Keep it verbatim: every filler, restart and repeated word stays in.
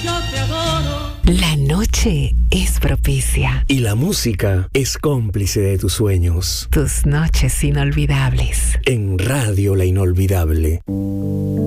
yo te adoro. La noche es propicia. Y la música es cómplice de tus sueños. Tus noches inolvidables. En Radio La Inolvidable.